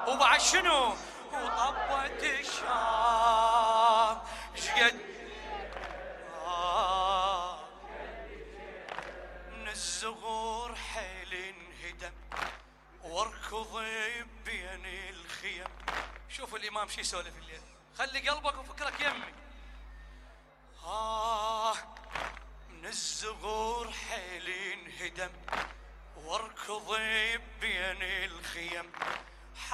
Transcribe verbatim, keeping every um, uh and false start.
وبعد شنو وطبت الشام شقد آه من الزغور حيل انهدم واركض بين الخيم. شوف الامام شي يسولف الليل، خلي قلبك وفكرك يمي. آه من الزغور حيل انهدم واركض بين الخيم